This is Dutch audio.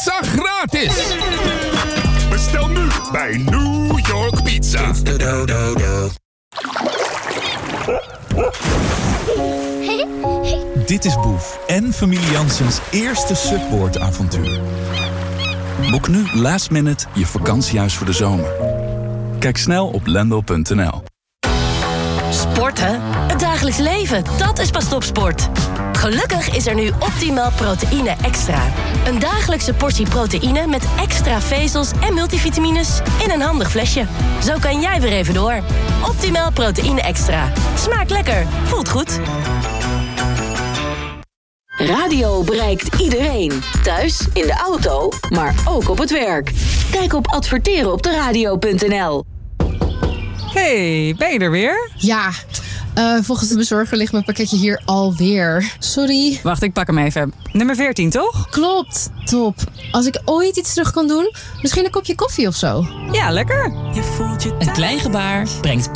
pizza gratis. Bestel nu bij New York Pizza. Dit is Boef en familie Janssens eerste Subboard-avontuur. Boek nu last minute je vakantiehuis voor de zomer. Kijk snel op lendo.nl. Sporten? Het dagelijks leven, dat is pas topsport. Gelukkig is er nu Optimal Proteïne Extra. Een dagelijkse portie proteïne met extra vezels en multivitamines in een handig flesje. Zo kan jij weer even door. Optimal Proteïne Extra. Smaakt lekker, voelt goed. Radio bereikt iedereen. Thuis, in de auto, maar ook op het werk. Kijk op adverterenopderadio.nl. Hey, ben je er weer? Ja, volgens de bezorger ligt mijn pakketje hier alweer. Sorry. Wacht, ik pak hem even. Nummer 14, toch? Klopt, top. Als ik ooit iets terug kan doen, misschien een kopje koffie of zo. Ja, lekker. Een klein gebaar brengt